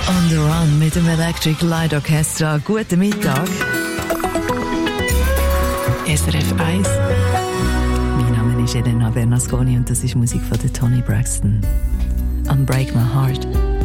On the Run mit dem Electric Light Orchestra. Guten Mittag. SRF 1. Mein Name ist Elena Bernasconi und das ist Musik von Toni Braxton. Unbreak My Heart.